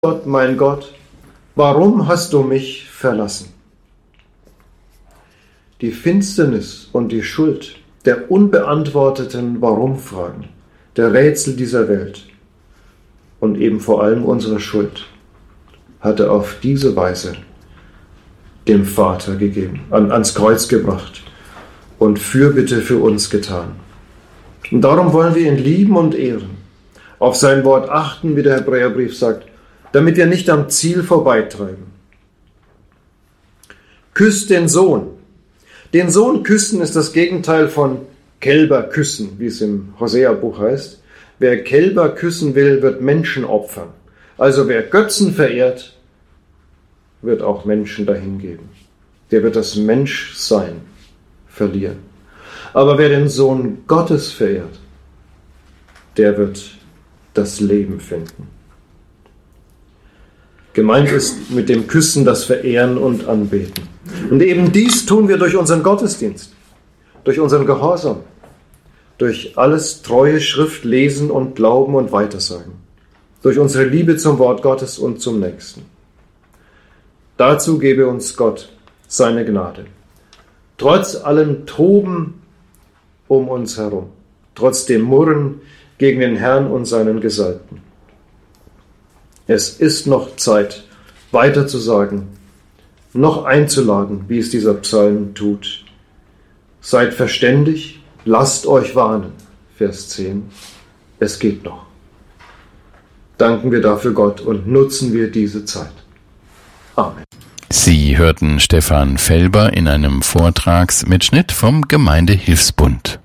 mein Gott, warum hast du mich verlassen? Die Finsternis und die Schuld der unbeantworteten Warum-Fragen, der Rätsel dieser Welt und eben vor allem unsere Schuld hat er auf diese Weise dem Vater gegeben, ans Kreuz gebracht und Fürbitte für uns getan. Und darum wollen wir ihn lieben und ehren, auf sein Wort achten, wie der Hebräerbrief sagt, damit wir nicht am Ziel vorbeitreiben. Küsst den Sohn. Den Sohn küssen ist das Gegenteil von Kälber küssen, wie es im Hosea-Buch heißt. Wer Kälber küssen will, wird Menschen opfern. Also wer Götzen verehrt, wird auch Menschen dahingeben. Der wird das Menschsein verlieren. Aber wer den Sohn Gottes verehrt, der wird das Leben finden. Gemeint ist mit dem Küssen das Verehren und Anbeten. Und eben dies tun wir durch unseren Gottesdienst, durch unseren Gehorsam, durch alles treue Schrift lesen und glauben und weitersagen, durch unsere Liebe zum Wort Gottes und zum Nächsten. Dazu gebe uns Gott seine Gnade. Trotz allem Toben um uns herum, trotz dem Murren gegen den Herrn und seinen Gesalbten. Es ist noch Zeit, weiter zu sagen, noch einzuladen, wie es dieser Psalm tut. Seid verständig, lasst euch warnen, Vers 10. Es geht noch. Danken wir dafür Gott und nutzen wir diese Zeit. Amen. Sie hörten Stefan Felber in einem Vortragsmitschnitt vom Gemeindehilfsbund.